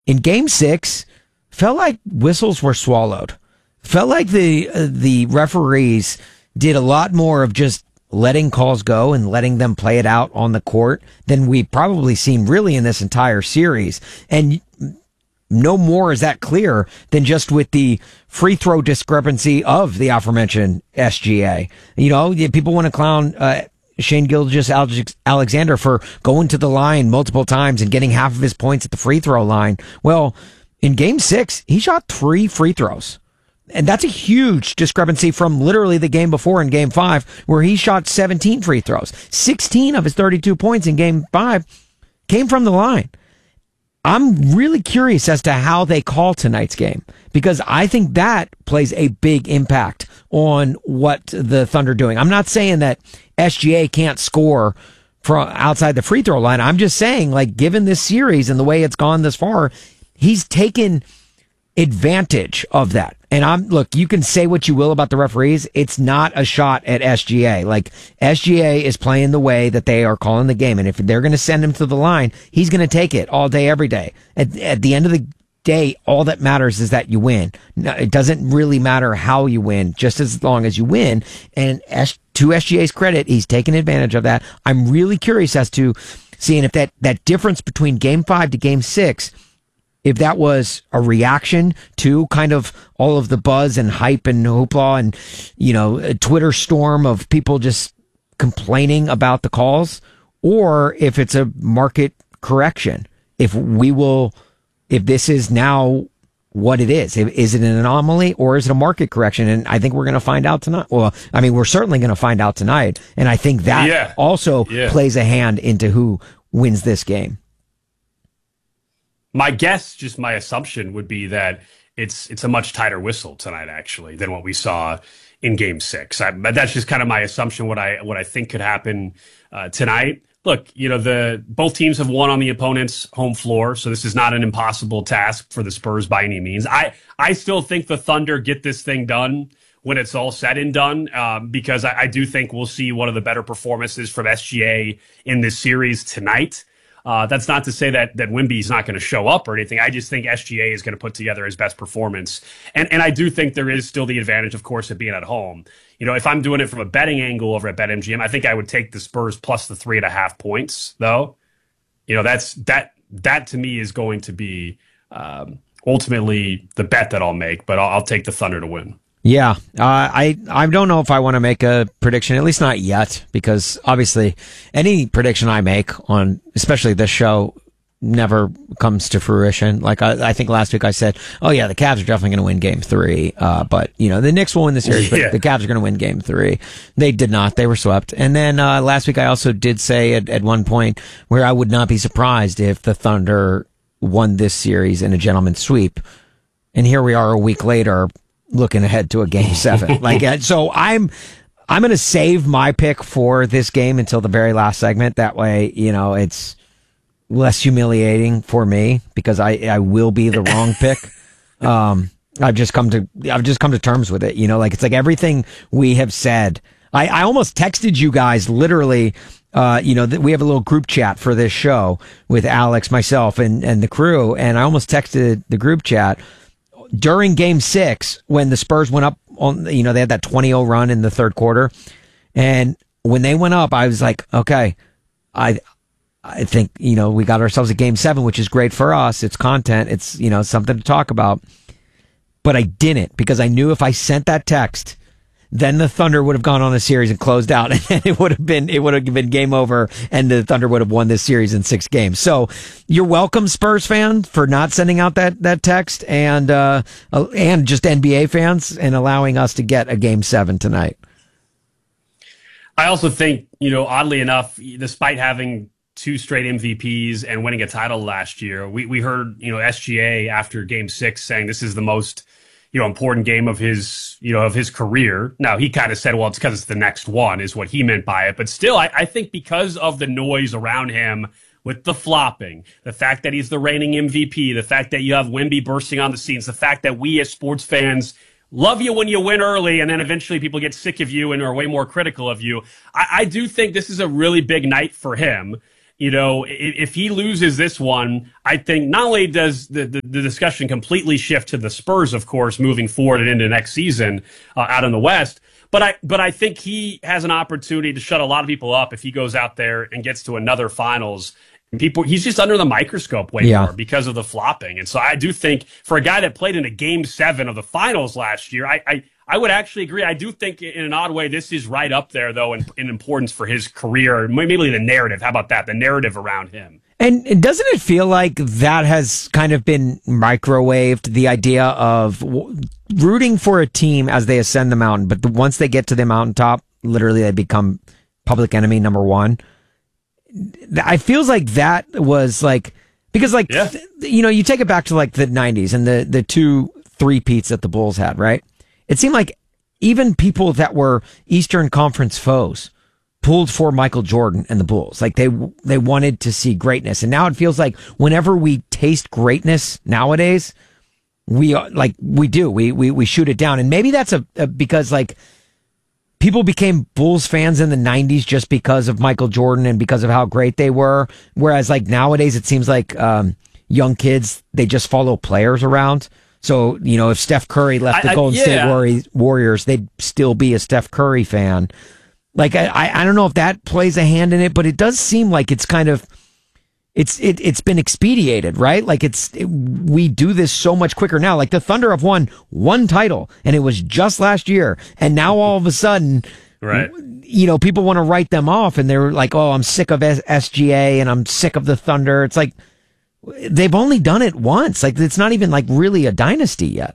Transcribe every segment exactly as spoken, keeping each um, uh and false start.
in game six, felt like whistles were swallowed. Felt like the uh, the referees did a lot more of just letting calls go and letting them play it out on the court than we've probably seen really in this entire series. And no more is that clear than just with the free throw discrepancy of the aforementioned S G A. You know, people want to clown uh, Shane Gilgeous-Alexander for going to the line multiple times and getting half of his points at the free throw line. Well, in game six, he shot three free throws. And that's a huge discrepancy from literally the game before in game five, where he shot seventeen free throws. sixteen of his thirty-two points in game five came from the line. I'm really curious as to how they call tonight's game, because I think that plays a big impact on what the Thunder are doing. I'm not saying that S G A can't score from outside the free throw line. I'm just saying, like, given this series and the way it's gone this far, he's taken advantage of that. And I'm look, you can say what you will about the referees. It's not a shot at S G A. Like, S G A is playing the way that they are calling the game. And if they're going to send him to the line, he's going to take it all day, every day. At, at the end of the day, all that matters is that you win. No, it doesn't really matter how you win, just as long as you win. And S, to S G A's credit, he's taken advantage of that. I'm really curious as to seeing if that, that difference between game five to game six, if that was a reaction to kind of all of the buzz and hype and hoopla and, you know, a Twitter storm of people just complaining about the calls, or if it's a market correction. If we will, if this is now what it is, if, is it an anomaly or is it a market correction? And I think we're going to find out tonight. Well, I mean, we're certainly going to find out tonight. And I think that yeah. also yeah. plays a hand into who wins this game. My guess, just my assumption, would be that it's it's a much tighter whistle tonight, actually, than what we saw in Game Six. I, but that's just kind of my assumption. What I what I think could happen uh, tonight. Look, you know, the both teams have won on the opponent's home floor, so this is not an impossible task for the Spurs by any means. I I still think the Thunder get this thing done when it's all said and done, um, because I, I do think we'll see one of the better performances from S G A in this series tonight. Uh, that's not to say that that Wemby's not going to show up or anything. I just think S G A is going to put together his best performance. And and I do think there is still the advantage, of course, of being at home. You know, if I'm doing it from a betting angle over at BetMGM, I think I would take the Spurs plus the three and a half points, though. You know, that's that that to me is going to be um, ultimately the bet that I'll make, but I'll, I'll take the Thunder to win. Yeah, uh, I I don't know if I want to make a prediction, at least not yet, because obviously any prediction I make on, especially this show, never comes to fruition. Like I, I think last week I said, oh yeah, the Cavs are definitely going to win Game Three, uh, but you know the Knicks will win the series, yeah. but the Cavs are going to win Game Three. They did not; they were swept. And then uh, last week I also did say at, at one point where I would not be surprised if the Thunder won this series in a gentleman's sweep. And here we are a week later, looking ahead to a game seven. Like, so I'm, I'm going to save my pick for this game until the very last segment. That way, you know, it's less humiliating for me because I, I will be the wrong pick. Um, I've just come to, I've just come to terms with it. You know, like, it's like everything we have said. I, I almost texted you guys literally, uh, you know, that we have a little group chat for this show with Alex, myself, and, and the crew. And I almost texted the group chat during game six, when the Spurs went up on, you know, they had that twenty oh run in the third quarter. And when they went up, I was like, okay, I, I think, you know, we got ourselves a game seven, which is great for us. It's content. It's, you know, something to talk about. But I didn't, because I knew if I sent that text, then the Thunder would have gone on a series and closed out, and then it would have been, it would have been game over, and the Thunder would have won this series in six games. So you're welcome, Spurs fan, for not sending out that, that text, and, uh, and just N B A fans, and allowing us to get a game seven tonight. I also think, you know, oddly enough, despite having two straight M V Ps and winning a title last year, we, we heard, you know, S G A after game six saying this is the most, you know, important game of his, you know, of his career. Now, he kind of said, well, it's because it's the next one is what he meant by it. But still, I, I think because of the noise around him with the flopping, the fact that he's the reigning M V P, the fact that you have Wemby bursting on the scenes, the fact that we as sports fans love you when you win early and then eventually people get sick of you and are way more critical of you. I, I do think this is a really big night for him. You know, if, if he loses this one, I think not only does the, the, the discussion completely shift to the Spurs, of course, moving forward and into next season uh, out in the West, but I but I think he has an opportunity to shut a lot of people up if he goes out there and gets to another finals. People, he's just under the microscope way yeah. more because of the flopping. And so I do think for a guy that played in a game seven of the finals last year, I, I, I would actually agree. I do think in an odd way, this is right up there, though, in, in importance for his career, maybe the narrative. How about that? The narrative around him. And, and doesn't it feel like that has kind of been microwaved, the idea of w- rooting for a team as they ascend the mountain, but the, once they get to the mountaintop, literally they become public enemy number one? I feels like that was like, because like, yeah. th- you know, you take it back to like the nineties and the, the two three-peats that the Bulls had, right? It seemed like even people that were Eastern Conference foes pulled for Michael Jordan and the Bulls. Like they, they wanted to see greatness. And now it feels like whenever we taste greatness nowadays, we are like, we do, we, we, we shoot it down. And maybe that's a, a because like, people became Bulls fans in the nineties just because of Michael Jordan and because of how great they were. Whereas like nowadays it seems like um, young kids, they just follow players around. So, you know, if Steph Curry left the I, Golden I, yeah. State Warri- Warriors, they'd still be a Steph Curry fan. Like, I, I don't know if that plays a hand in it, but it does seem like it's kind of, it's, it, it's been expedited, right? Like it's, it, we do this so much quicker now. Like the Thunder have won one title and it was just last year. And now all of a sudden, right. you know, people want to write them off and they're like, oh, I'm sick of S G A and I'm sick of the Thunder. It's like, they've only done it once. Like it's not even like really a dynasty yet.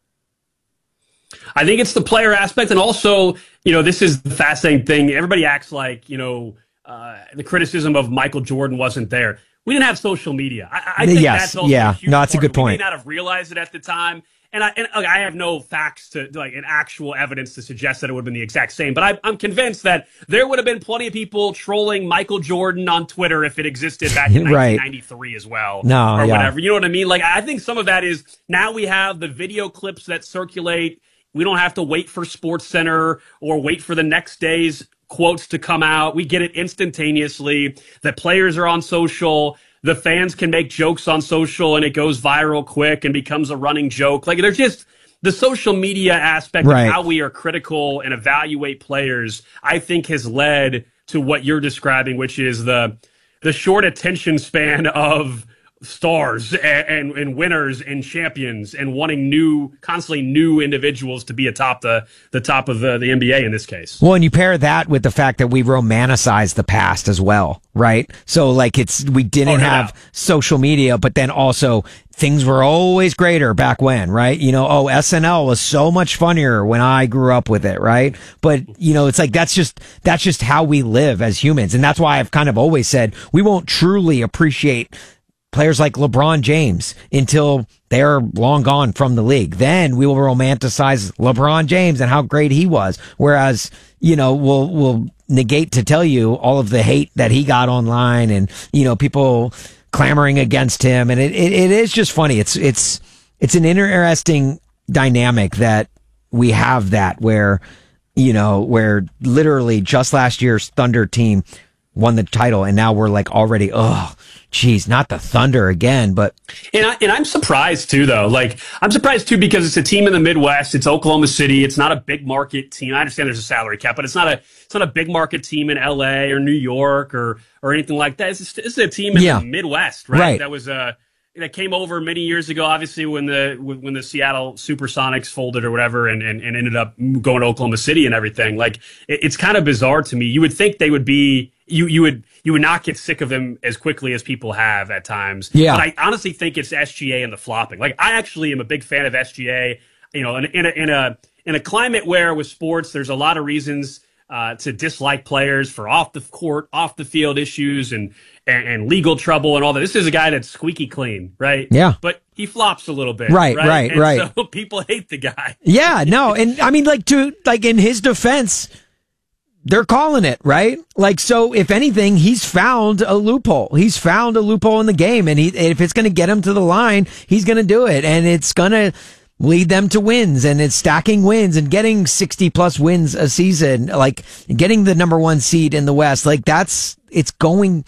I think it's the player aspect. And also, you know, this is the fascinating thing. Everybody acts like, you know, uh, the criticism of Michael Jordan wasn't there. We didn't have social media. I, I think yes, that's also yeah. a huge No, that's a part good of it. We point. may not have realized it at the time. And I, and I have no facts to like an actual evidence to suggest that it would have been the exact same. But I, I'm convinced that there would have been plenty of people trolling Michael Jordan on Twitter if it existed back in right. nineteen ninety-three as well, no, or yeah. whatever. You know what I mean? Like I think some of that is now we have the video clips that circulate. We don't have to wait for SportsCenter or wait for the next day's quotes to come out. We get it instantaneously. The players are on social. The fans can make jokes on social and it goes viral quick and becomes a running joke. Like there's just the social media aspect right. of how we are critical and evaluate players, I think has led to what you're describing, which is the the short attention span of stars and, and, and winners and champions and wanting new, constantly new individuals to be atop the, the top of the, the N B A in this case. Well, and you pair that with the fact that we romanticize the past as well, right? So like it's, we didn't oh, no have doubt. social media, but then also things were always greater back when, right? You know, oh, S N L was so much funnier when I grew up with it, right? But, you know, it's like, that's just, that's just how we live as humans. And that's why I've kind of always said we won't truly appreciate players like LeBron James until they're long gone from the league. Then we will romanticize LeBron James and how great he was. Whereas, you know, we'll, we'll negate to tell you all of the hate that he got online and, you know, people clamoring against him. And it, it, it is just funny. It's, it's, it's an interesting dynamic that we have that where, you know, where literally just last year's Thunder team won the title and now we're like already, oh, geez, not the Thunder again, but. And, I, and I'm surprised too, though. Like, I'm surprised too because it's a team in the Midwest. It's Oklahoma City. It's not a big market team. I understand there's a salary cap, but it's not a, it's not a big market team in L A or New York or, or anything like that. It's, just, it's a team in yeah. the Midwest, right? right? That was, uh, that came over many years ago, obviously, when the when the Seattle Supersonics folded or whatever and, and, and ended up going to Oklahoma City and everything. Like, it, it's kind of bizarre to me. You would think they would be, you you would you would not get sick of them as quickly as people have at times. Yeah. But I honestly think it's S G A and the flopping. Like, I actually am a big fan of S G A. You know, in, in a in a in a climate where with sports, there's a lot of reasons uh, to dislike players for off the court, off the field issues and, and and legal trouble and all that. This is a guy that's squeaky clean, right? Yeah. But he flops a little bit. Right, right, right, and right. So people hate the guy. Yeah, no, and I mean, like to like in his defense, they're calling it, right? Like, so if anything, he's found a loophole. He's found a loophole in the game, and he if it's going to get him to the line, he's going to do it, and it's going to lead them to wins, and it's stacking wins and getting sixty plus wins a season, like getting the number one seed in the West. Like that's, it's going,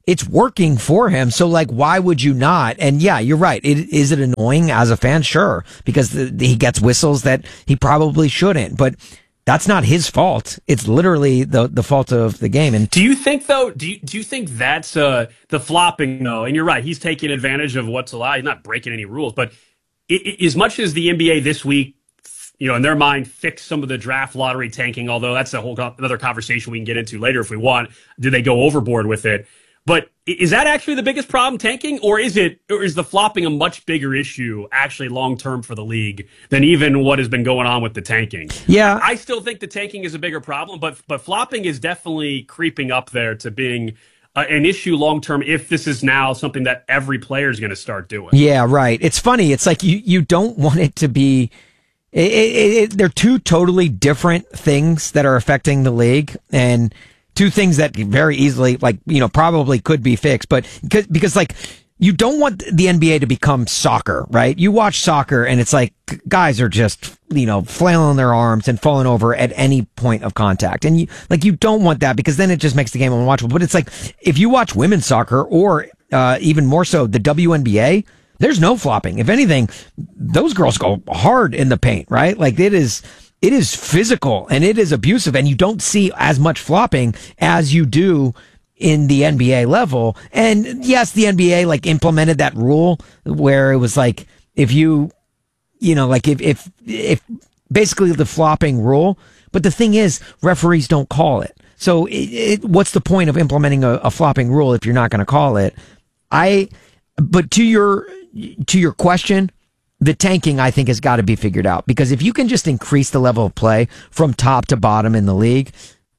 it's working for him. So like, why would you not? And yeah, you're right. It, is it annoying as a fan? Sure. Because the, the, he gets whistles that he probably shouldn't, but that's not his fault. It's literally the the fault of the game. And do you think though? Do you do you think that's uh, the flopping though? And you're right. He's taking advantage of what's allowed. He's not breaking any rules. But it, it, as much as the N B A this week, you know, in their mind, fixed some of the draft lottery tanking. Although that's a whole another conversation we can get into later if we want. Do they go overboard with it? But is that actually the biggest problem, tanking, or is it, or is the flopping a much bigger issue actually long term for the league than even what has been going on with the tanking? Yeah, I still think the tanking is a bigger problem, but but flopping is definitely creeping up there to being uh, an issue long term. If this is now something that every player is going to start doing. Yeah, right. It's funny. It's like you you don't want it to be. It, it, it, they're two totally different things that are affecting the league, and two things that very easily, like, you know, probably could be fixed, but because, because like, you don't want the N B A to become soccer, right? You watch soccer and it's like guys are just, you know, flailing their arms and falling over at any point of contact. And you, like, you don't want that because then it just makes the game unwatchable. But it's like, if you watch women's soccer or, uh, even more so the W N B A, there's no flopping. If anything, those girls go hard in the paint, right? Like it is, It is physical and it is abusive, and you don't see as much flopping as you do in the N B A level. And yes, the N B A like implemented that rule where it was like, if you, you know, like if, if, if basically the flopping rule, but the thing is referees don't call it. So it, it, what's the point of implementing a, a flopping rule if you're not going to call it? I, but to your, to your question, the tanking, I think, has got to be figured out, because if you can just increase the level of play from top to bottom in the league,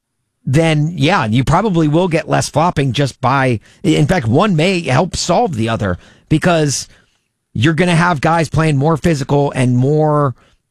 then yeah, you probably will get less flopping just by, in fact, one may help solve the other, because you're going to have guys playing more physical and more,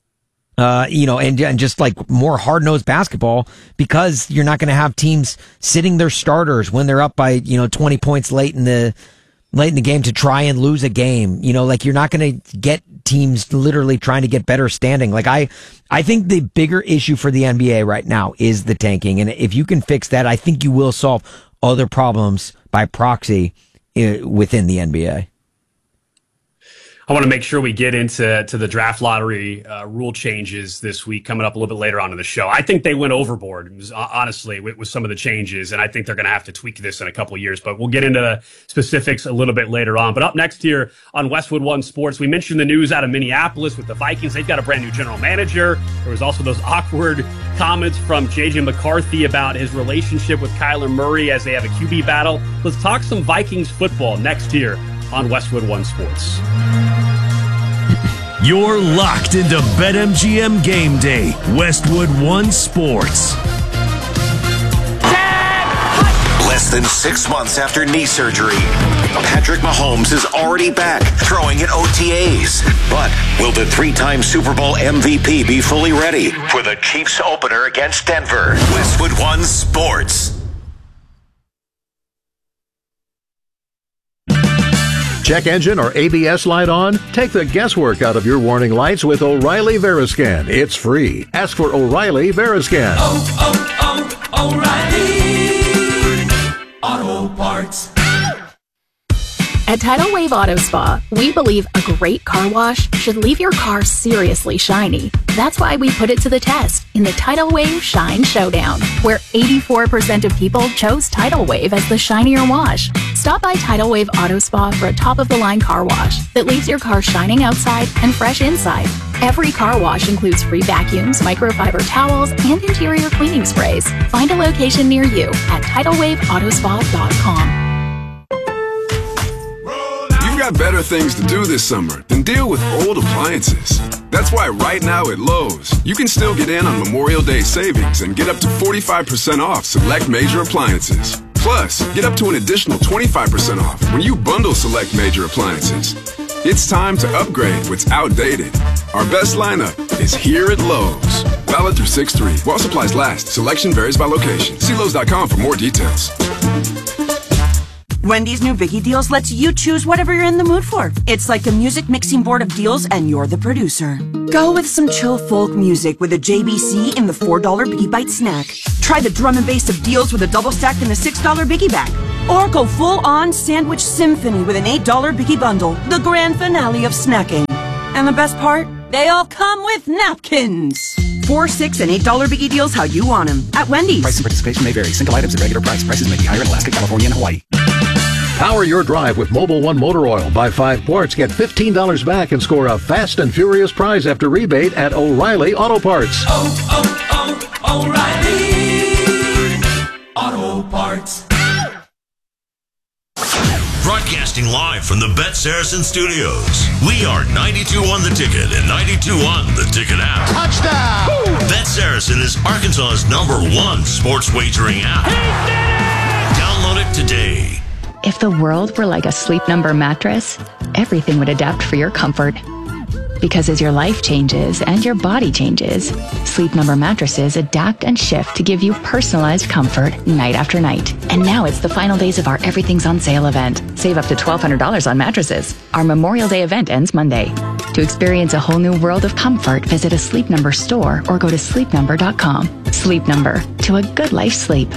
uh, you know, and, and just like more hard-nosed basketball, because you're not going to have teams sitting their starters when they're up by, you know, twenty points late in the, late in the game to try and lose a game. You know, like you're not going to get teams literally trying to get better standing. Like I, I think the bigger issue for the N B A right now is the tanking. And if you can fix that, I think you will solve other problems by proxy uh, within the N B A. I want to make sure we get into to the draft lottery uh, rule changes this week, coming up a little bit later on in the show. I think they went overboard, honestly, with, with some of the changes, and I think they're going to have to tweak this in a couple of years. But we'll get into the specifics a little bit later on. But up next here on Westwood One Sports, we mentioned the news out of Minneapolis with the Vikings. They've got a brand new general manager. There was also those awkward comments from J J McCarthy about his relationship with Kyler Murray as they have a Q B battle. Let's talk some Vikings football next here on Westwood One Sports. You're locked into BetMGM Game Day, Westwood One Sports. Less than six months after knee surgery, Patrick Mahomes is already back throwing in O T As. But will the three-time Super Bowl M V P be fully ready for the Chiefs opener against Denver? Westwood One Sports. Check engine or A B S light on? Take the guesswork out of your warning lights with O'Reilly Veriscan. It's free. Ask for O'Reilly Veriscan. Oh, oh, oh, O'Reilly Auto Parts. At Tidal Wave Auto Spa, we believe a great car wash should leave your car seriously shiny. That's why we put it to the test in the Tidal Wave Shine Showdown, where eighty-four percent of people chose Tidal Wave as the shinier wash. Stop by Tidal Wave Auto Spa for a top-of-the-line car wash that leaves your car shining outside and fresh inside. Every car wash includes free vacuums, microfiber towels, and interior cleaning sprays. Find a location near you at tidal wave auto spa dot com. Got better things to do this summer than deal with old appliances. That's why right now at Lowe's, you can still get in on Memorial Day savings and get up to forty-five percent off select major appliances. Plus, get up to an additional twenty-five percent off when you bundle select major appliances. It's time to upgrade what's outdated. Our best lineup is here at Lowe's. Valid through six three. While supplies last. Selection varies by location. See Lowe's dot com for more details. Wendy's new Biggie Deals lets you choose whatever you're in the mood for. It's like a music mixing board of deals, and you're the producer. Go with some chill folk music with a J B C in the four dollar Biggie Bite snack. Try the drum and bass of deals with a double stack in the six dollar Biggie bag. Or go full-on sandwich symphony with an eight dollar Biggie Bundle, the grand finale of snacking. And the best part? They all come with napkins. Four, six, and eight dollar Biggie deals how you want them at Wendy's. Price and participation may vary. Single items at regular price. Prices may be higher in Alaska, California, and Hawaii. Power your drive with Mobil one Motor Oil. Buy five quarts, get fifteen dollars back, and score a fast and furious prize after rebate at O'Reilly Auto Parts. Oh, oh, oh, O'Reilly Auto Parts. Broadcasting live from the Bet Saracen Studios. We are ninety-two on the Ticket and ninety-two on the Ticket app. Touchdown! Woo! Bet Saracen is Arkansas's number one sports wagering app. Download it today. If the world were like a Sleep Number mattress, everything would adapt for your comfort. Because as your life changes and your body changes, Sleep Number mattresses adapt and shift to give you personalized comfort night after night. And now it's the final days of our Everything's on Sale event. Save up to twelve hundred dollars on mattresses. Our Memorial Day event ends Monday. To experience a whole new world of comfort, visit a Sleep Number store or go to sleep number dot com. Sleep Number, to a good life sleep.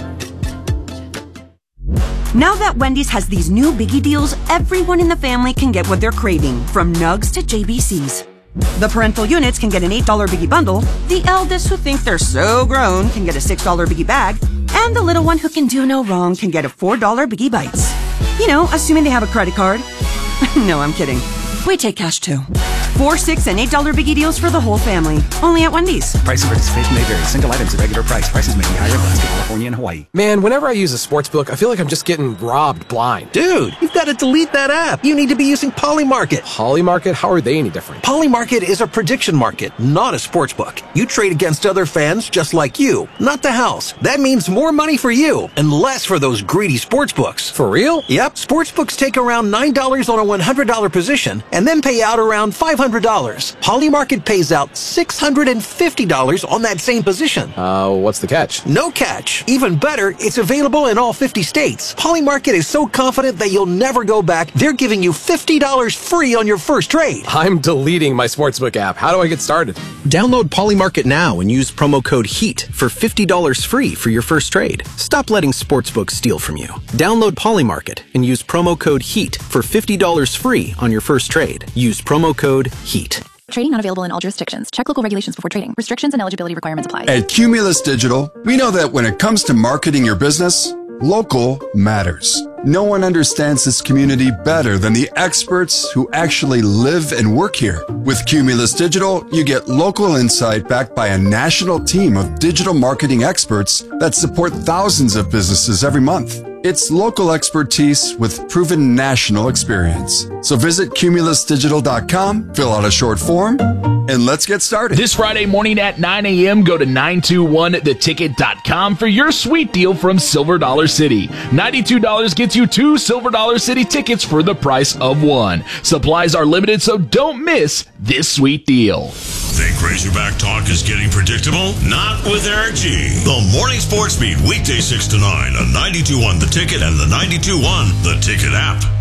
Now that Wendy's has these new Biggie deals, everyone in the family can get what they're craving, from Nugs to J B Cs. The parental units can get an eight dollar Biggie Bundle, the eldest who think they're so grown can get a six dollar Biggie Bag, and the little one who can do no wrong can get a four dollar Biggie Bites. You know, assuming they have a credit card. No, I'm kidding. We take cash too. Four, six, and eight dollar Biggie deals for the whole family. Only at Wendy's. Price and participation may vary. Single items at regular price. Prices may be higher in Alaska, California, and Hawaii. Man, whenever I use a sports book, I feel like I'm just getting robbed blind. Dude, you've got to delete that app. You need to be using Polymarket. Polymarket? How are they any different? Polymarket is a prediction market, not a sports book. You trade against other fans just like you, not the house. That means more money for you and less for those greedy sports books. For real? Yep. Sports books take around nine dollars on a one hundred dollar position and then pay out around five hundred dollars. Polymarket pays out six hundred fifty dollars on that same position. Uh, what's the catch? No catch. Even better, it's available in all fifty states. Polymarket is so confident that you'll never go back, they're giving you fifty dollars free on your first trade. I'm deleting my sportsbook app. How do I get started? Download Polymarket now and use promo code HEAT for fifty dollars free for your first trade. Stop letting sportsbooks steal from you. Download Polymarket and use promo code HEAT for fifty dollars free on your first trade. Use promo code HEAT. Trading not available in all jurisdictions. Check local regulations before trading. Restrictions and eligibility requirements apply. At Cumulus Digital, we know that when it comes to marketing your business, local matters. No one understands this community better than the experts who actually live and work here. With Cumulus Digital, you get local insight backed by a national team of digital marketing experts that support thousands of businesses every month. It's local expertise with proven national experience. So visit cumulus digital dot com, fill out a short form, and let's get started. This Friday morning at nine a.m., go to nine two one the ticket dot com for your sweet deal from Silver Dollar City. ninety-two dollars gets you two Silver Dollar City tickets for the price of one. Supplies are limited, so don't miss this sweet deal. Think Razorback talk is getting predictable? Not with Eric G. The Morning Sports Beat, weekday six to nine on ninety-two point one The Ticket and the ninety-two point one The Ticket app.